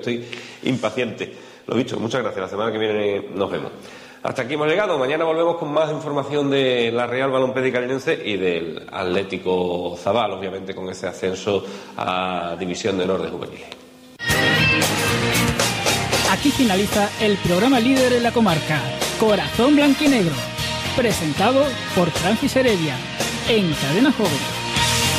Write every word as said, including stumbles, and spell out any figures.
estoy impaciente. Lo dicho, muchas gracias. La semana que viene nos vemos. Hasta aquí hemos llegado. Mañana volvemos con más información de la Real Balompédica Linense y del Atlético Zabal, obviamente con ese ascenso a División de Honor de Juveniles. Aquí finaliza el programa líder en la comarca, Corazón Blanquinegro, presentado por Francis Heredia, en Cadena Joven.